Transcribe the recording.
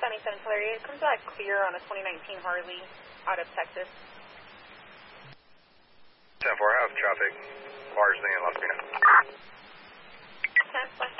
County Cemetery. It comes out clear on a 2019 Harley out of Texas. 10-4, have traffic largely in Las Vegas. 10-4.